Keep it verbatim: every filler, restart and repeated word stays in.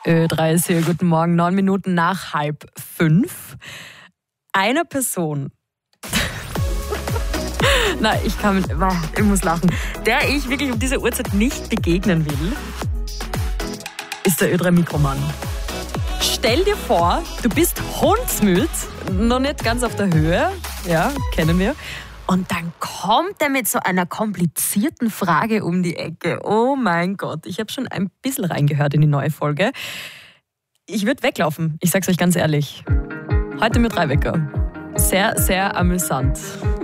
Ö drei ist hier, guten Morgen, neun Minuten nach halb fünf. Eine Person, na, ich kann, ich muss lachen, der ich wirklich um diese Uhrzeit nicht begegnen will, ist der Ö drei Mikromann. Stell dir vor, du bist hundsmüd, noch nicht ganz auf der Höhe, ja, kennen wir. Und dann kommt er mit so einer komplizierten Frage um die Ecke. Oh mein Gott, ich habe schon ein bisschen reingehört in die neue Folge. Ich würde weglaufen, ich sag's euch ganz ehrlich. Heute mit Drei Wecker. Sehr, sehr amüsant.